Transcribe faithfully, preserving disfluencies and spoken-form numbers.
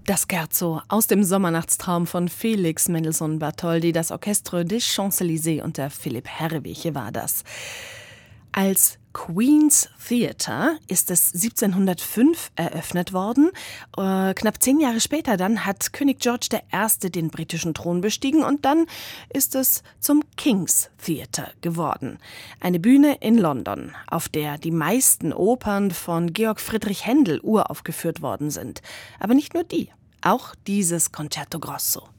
Das Scherzo aus dem Sommernachtstraum von Felix Mendelssohn Bartholdy, das Orchestre des Champs-Élysées unter Philipp Herrewig war das. Als Queen's Theatre ist es siebzehnhundertfünf eröffnet worden. Äh, knapp zehn Jahre später dann hat König George der Erste den britischen Thron bestiegen und dann ist es zum King's Theatre geworden. Eine Bühne in London, auf der die meisten Opern von Georg Friedrich Händel uraufgeführt worden sind. Aber nicht nur die, auch dieses Concerto Grosso.